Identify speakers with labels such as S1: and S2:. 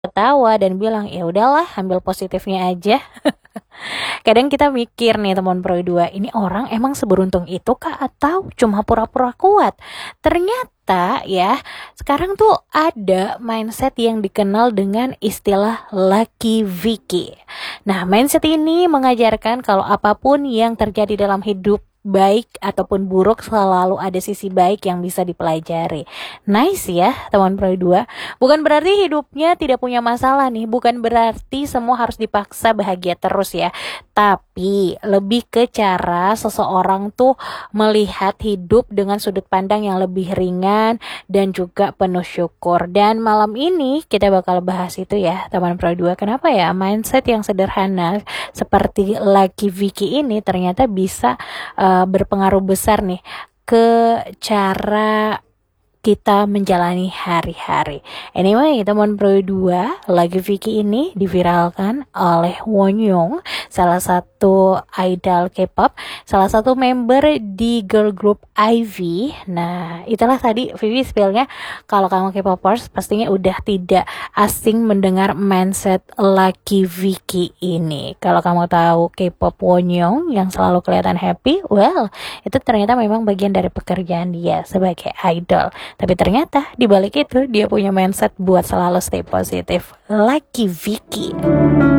S1: ketawa dan bilang, ya udahlah, ambil positifnya aja. Kadang kita mikir nih teman Pro 2, ini orang emang seberuntung itu kah atau cuma pura-pura kuat? Ternyata ya, sekarang tuh ada mindset yang dikenal dengan istilah Lucky Vicky. Nah, mindset ini mengajarkan kalau apapun yang terjadi dalam hidup, baik ataupun buruk, selalu ada sisi baik yang bisa dipelajari. Nice ya teman Pro 2. Bukan berarti hidupnya tidak punya masalah nih, bukan berarti semua harus dipaksa bahagia terus ya. Tapi lebih ke cara seseorang tuh melihat hidup dengan sudut pandang yang lebih ringan dan juga penuh syukur. Dan malam ini kita bakal bahas itu ya teman Pro 2. Kenapa ya mindset yang sederhana seperti Lucky Vicky ini ternyata bisa berpengaruh besar nih ke cara kita menjalani hari-hari. Anyway, teman Pro 2, lagu Vicky ini diviralkan oleh Wonyoung, salah satu idol K-pop, salah satu member di girl group IVE. Nah, itulah tadi Vivi spillnya. Kalau kamu K-popers pastinya udah tidak asing mendengar mindset Lucky Vicky ini. Kalau kamu tahu K-pop Wonyoung yang selalu kelihatan happy, well, itu ternyata memang bagian dari pekerjaan dia sebagai idol. Tapi ternyata di balik itu dia punya mindset buat selalu stay positif. Lucky Vicky.